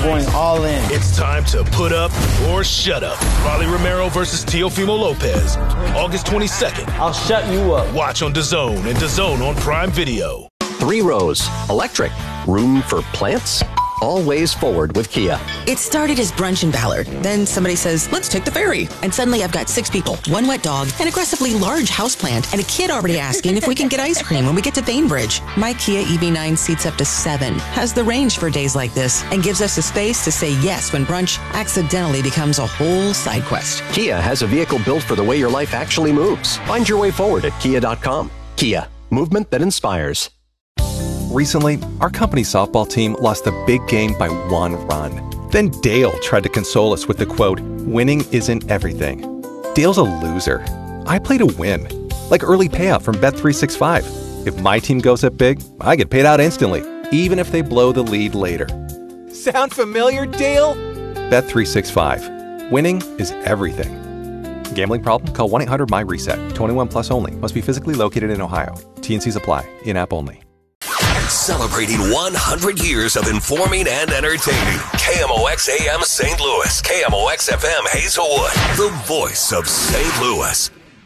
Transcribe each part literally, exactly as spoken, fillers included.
going all in. It's time to put up or shut up. Rolly Romero versus Teofimo Lopez. August twenty-second. I'll shut you up. Watch on DAZN and DAZN on Prime Video. Three rows, electric, room for plants. All ways forward with Kia. It started as brunch in Ballard. Then somebody says, let's take the ferry. And suddenly I've got six people, one wet dog, an aggressively large houseplant, and a kid already asking if we can get ice cream when we get to Bainbridge. My Kia E V nine seats up to seven, has the range for days like this, and gives us the space to say yes when brunch accidentally becomes a whole side quest. Kia has a vehicle built for the way your life actually moves. Find your way forward at kia dot com. Kia, movement that inspires. Recently, our company softball team lost a big game by one run. Then Dale tried to console us with the quote, "Winning isn't everything." Dale's a loser. I play to win. Like early payout from Bet three sixty-five. If my team goes up big, I get paid out instantly, even if they blow the lead later. Sound familiar, Dale? Bet three sixty-five. Winning is everything. Gambling problem? Call one eight hundred M Y reset. twenty-one plus only. Must be physically located in Ohio. T N Cs apply. In-app only. Celebrating one hundred years of informing and entertaining. K M O X A M Saint Louis. K M O X F M Hazelwood. The voice of Saint Louis.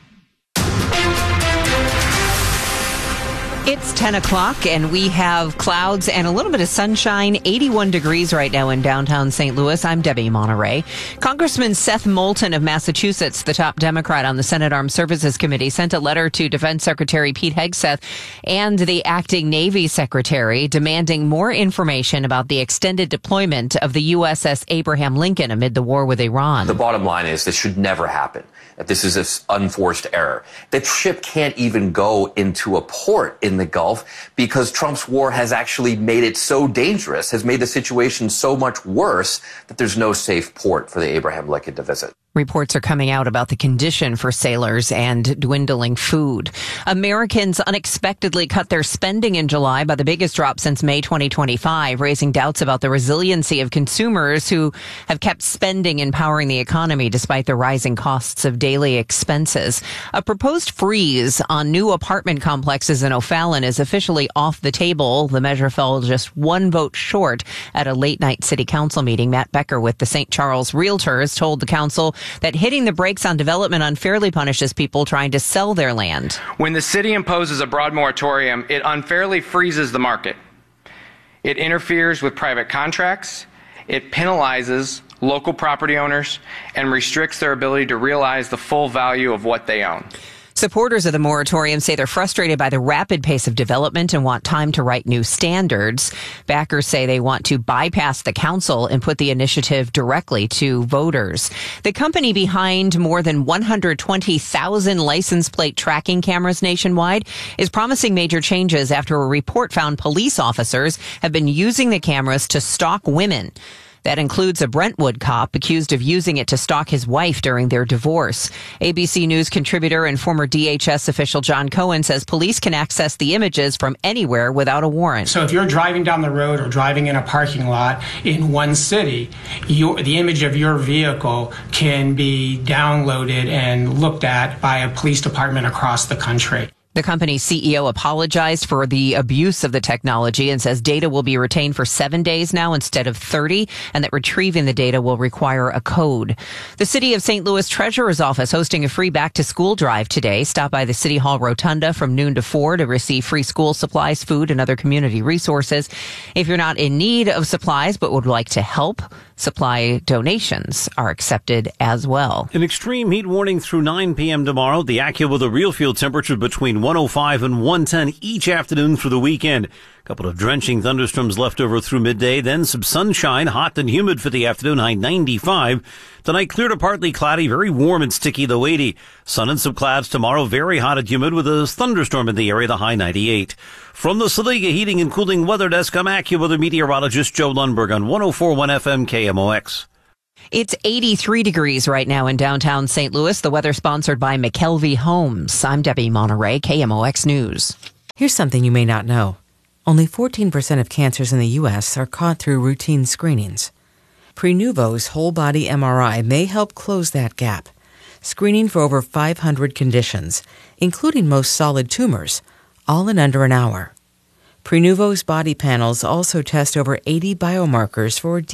It's ten o'clock, and we have clouds and a little bit of sunshine. eighty-one degrees right now in downtown Saint Louis. I'm Debbie Monterey. Congressman Seth Moulton of Massachusetts, the top Democrat on the Senate Armed Services Committee, sent a letter to Defense Secretary Pete Hegseth and the acting Navy Secretary demanding more information about the extended deployment of the U S S Abraham Lincoln amid the war with Iran. The bottom line is this should never happen. That this is an unforced error. That ship can't even go into a port in the Gulf because Trump's war has actually made it so dangerous, has made the situation so much worse that there's no safe port for the Abraham Lincoln to visit. Reports are coming out about the condition for sailors and dwindling food. Americans unexpectedly cut their spending in July by the biggest drop since May twenty twenty-five, raising doubts about the resiliency of consumers who have kept spending and powering the economy despite the rising costs of daily expenses. A proposed freeze on new apartment complexes in O'Fallon is officially off the table. The measure fell just one vote short at a late-night city council meeting. Matt Becker with the Saint Charles Realtors told the council that hitting the brakes on development unfairly punishes people trying to sell their land. When the city imposes a broad moratorium, it unfairly freezes the market. It interferes with private contracts. It penalizes local property owners and restricts their ability to realize the full value of what they own. Supporters of the moratorium say they're frustrated by the rapid pace of development and want time to write new standards. Backers say they want to bypass the council and put the initiative directly to voters. The company behind more than one hundred twenty thousand license plate tracking cameras nationwide is promising major changes after a report found police officers have been using the cameras to stalk women. That includes a Brentwood cop accused of using it to stalk his wife during their divorce. A B C News contributor and former D H S official John Cohen says police can access the images from anywhere without a warrant. So if you're driving down the road or driving in a parking lot in one city, you, the image of your vehicle can be downloaded and looked at by a police department across the country. The company's C E O apologized for the abuse of the technology and says data will be retained for seven days now instead of thirty, and that retrieving the data will require a code. The City of Saint Louis Treasurer's Office hosting a free back-to-school drive today. Stop by the City Hall Rotunda from noon to four to receive free school supplies, food, and other community resources. If you're not in need of supplies but would like to help, supply donations are accepted as well. An extreme heat warning through nine p.m. tomorrow. The Acura with a real field temperature between one oh five and one ten each afternoon through the weekend. A couple of drenching thunderstorms left over through midday, then some sunshine, hot and humid for the afternoon, high ninety-five. Tonight, clear to partly cloudy, very warm and sticky, low eighty. Sun and some clouds tomorrow, very hot and humid with a thunderstorm in the area, the high ninety-eight. From the Saliga Heating and Cooling Weather Desk, I'm AccuWeather meteorologist Joe Lundberg on one oh four point one F M K M O X. It's eighty-three degrees right now in downtown Saint Louis. The weather sponsored by McKelvey Homes. I'm Debbie Monterey, K M O X News. Here's something you may not know. Only fourteen percent of cancers in the U S are caught through routine screenings. Prenuvo's whole-body M R I may help close that gap, screening for over five hundred conditions, including most solid tumors, all in under an hour. Prenuvo's body panels also test over eighty biomarkers for